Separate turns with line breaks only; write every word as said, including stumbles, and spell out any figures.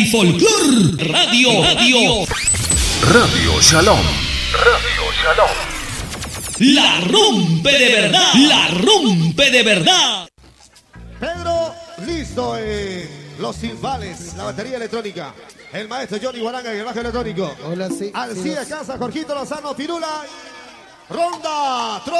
y folclor. Radio, radio.
Radio Shalom. Radio Shalom.
La rompe de verdad. La rompe de verdad.
Pedro, listo. Eh, los timbales, la batería electrónica. El maestro Johnny Guaranga en el bajo electrónico.
Hola, sí.
Alcía
sí,
Casa, Jorgito Lozano, Pirula. Ronda.